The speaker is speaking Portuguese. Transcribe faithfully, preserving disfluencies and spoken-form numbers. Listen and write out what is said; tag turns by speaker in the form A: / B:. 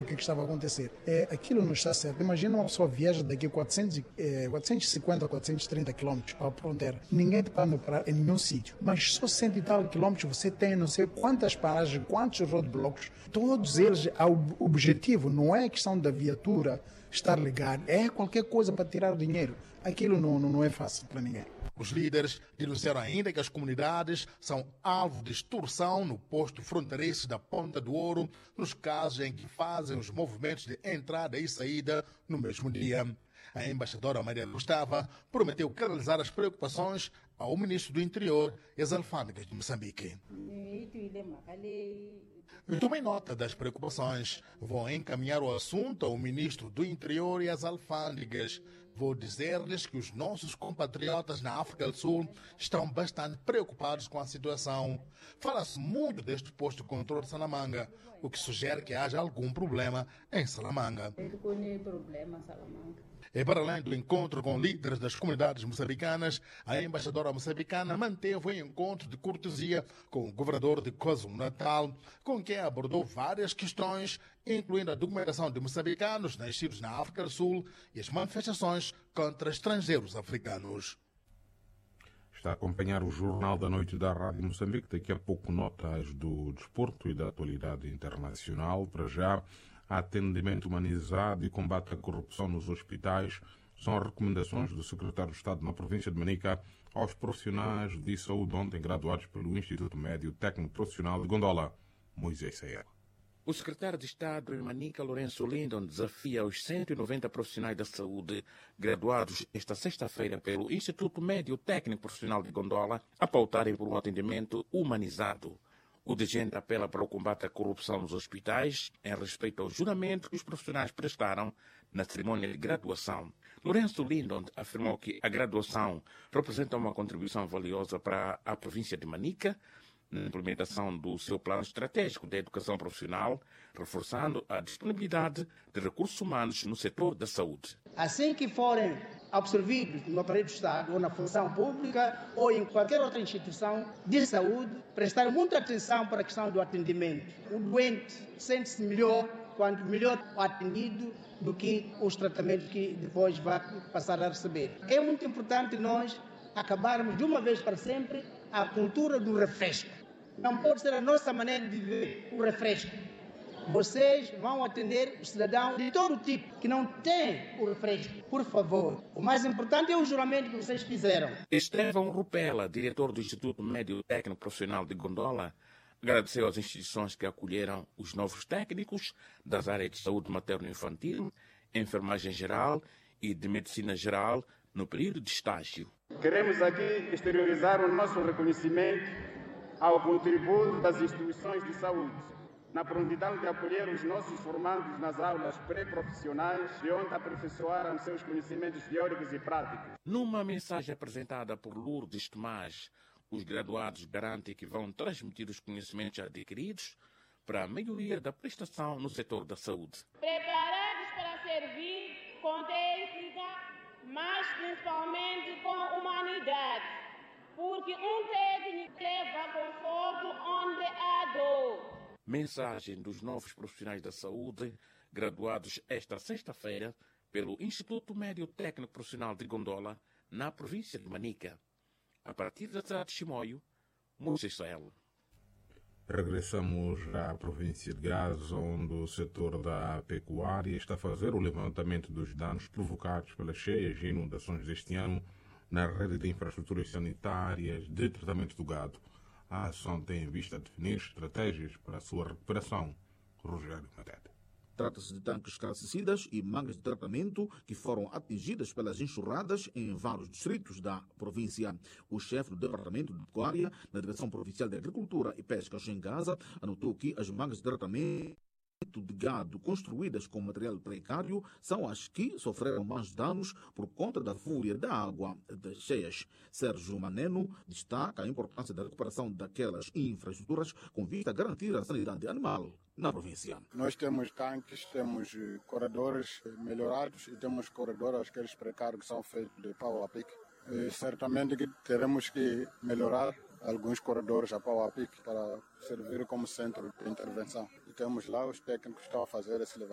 A: O que, é que estava a acontecer? É, aquilo não está certo. Imagina uma pessoa viaja daqui quatrocentos, eh, quatrocentos e cinquenta a quatrocentos e trinta quilômetros para a fronteira. Ninguém te para parar em nenhum sítio. Mas só cento e tal quilômetros você tem não sei quantas paragens, quantos roadblocks. Todos eles, o objetivo não é a questão da viatura estar ligada, é qualquer coisa para tirar o dinheiro. Aquilo não, não, não é fácil para ninguém.
B: Os líderes denunciaram ainda que as comunidades são alvo de extorsão no posto fronteiriço da Ponta do Ouro, nos casos em que fazem os movimentos de entrada e saída no mesmo dia. A embaixadora Maria Gustava prometeu canalizar as preocupações ao ministro do Interior e às alfândegas de Moçambique. Eu tomei nota das preocupações. Vou encaminhar o assunto ao ministro do Interior e às alfândegas. Vou dizer-lhes que os nossos compatriotas na África do Sul estão bastante preocupados com a situação. Fala-se muito deste posto de controle de Salamanga, o que sugere que haja algum problema em Salamanga. E para além do encontro com líderes das comunidades moçambicanas, a embaixadora moçambicana manteve um encontro de cortesia com o governador de KwaZulu-Natal, com quem abordou várias questões, incluindo a documentação de moçambicanos nascidos na África do Sul e as manifestações contra estrangeiros africanos.
C: Está a acompanhar o Jornal da Noite da Rádio Moçambique. Daqui a pouco notas do desporto e da atualidade internacional. Para já, atendimento humanizado e combate à corrupção nos hospitais são recomendações do secretário de Estado na província de Manica aos profissionais de saúde ontem graduados pelo Instituto Médio Técnico Profissional de Gondola. Moisés Sayer.
D: O secretário de Estado em Manica, Lourenço Lindon, desafia os cento e noventa profissionais da saúde graduados esta sexta-feira pelo Instituto Médio Técnico Profissional de Gondola a pautarem por um atendimento humanizado. O dirigente apela para o combate à corrupção nos hospitais em respeito ao juramento que os profissionais prestaram na cerimônia de graduação. Lourenço Lindon afirmou que a graduação representa uma contribuição valiosa para a província de Manica na implementação do seu plano estratégico de educação profissional, reforçando a disponibilidade de recursos humanos no setor da saúde.
E: Assim que forem absorvidos no aparelho do Estado ou na função pública ou em qualquer outra instituição de saúde, prestar muita atenção para a questão do atendimento. O doente sente-se melhor quanto melhor atendido do que os tratamentos que depois vai passar a receber. É muito importante nós acabarmos de uma vez para sempre a cultura do refresco. Não pode ser a nossa maneira de viver o refresco. Vocês vão atender os cidadãos de todo tipo que não têm o refresco. Por favor, o mais importante é o juramento que vocês fizeram.
D: Estevão Rupela, diretor do Instituto Médio Técnico Profissional de Gondola, agradeceu às instituições que acolheram os novos técnicos das áreas de saúde materno-infantil, enfermagem geral e de medicina geral no período de estágio.
F: Queremos aqui exteriorizar o nosso reconhecimento ao contributo das instituições de saúde na prontidão de acolher os nossos formandos nas aulas pré-profissionais de onde aperfeiçoaram seus conhecimentos teóricos e práticos.
D: Numa mensagem apresentada por Lourdes Tomás, os graduados garantem que vão transmitir os conhecimentos adquiridos para a melhoria da prestação no setor da saúde.
G: Preparados para servir com técnica, mas principalmente com humanidade, porque um técnico leva conforto onde há dor.
D: Mensagem dos novos profissionais da saúde, graduados esta sexta-feira pelo Instituto Médio Técnico Profissional de Gondola, na província de Manica. A partir da cidade de Chimoio, Moisés Sael.
C: Regressamos à província de Gaza, onde o setor da pecuária está a fazer o levantamento dos danos provocados pelas cheias e inundações deste ano na rede de infraestruturas sanitárias de tratamento do gado. A ação tem em vista definir estratégias para a sua recuperação. Rogério Matete.
H: Trata-se de tanques calcicidas e mangas de tratamento que foram atingidas pelas enxurradas em vários distritos da província. O chefe do Departamento de Pecuária na Direção Provincial de Agricultura e Pesca em Gaza anotou que as mangas de tratamento de gado construídas com material precário são as que sofreram mais danos por conta da fúria da água das cheias. Sérgio Maneno destaca a importância da recuperação daquelas infraestruturas com vista a garantir a sanidade animal na província.
I: Nós temos tanques, temos corredores melhorados e temos corredores aqueles precários que são feitos de pau a pique. E certamente que teremos que melhorar alguns corredores a pau a pique para servir como centro de intervenção. E temos lá os técnicos que estão a fazer esse levantamento.